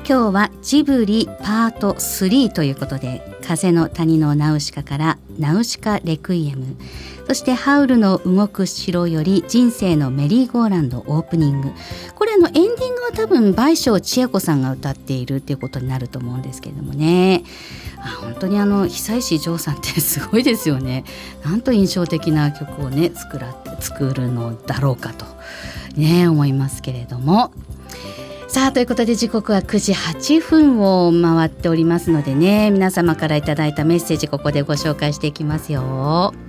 今日はジブリパート3ということで、風の谷のナウシカからナウシカレクイエム、そしてハウルの動く城より人生のメリーゴーランドオープニング、これエンディングは多分倍賞千恵子さんが歌っているっていうことになると思うんですけれどもね。本当に久石譲さんってすごいですよね。なんと印象的な曲をね作るのだろうかとね思いますけれども、さあということで時刻は9時8分を回っておりますのでね、皆様からいただいたメッセージここでご紹介していきますよ。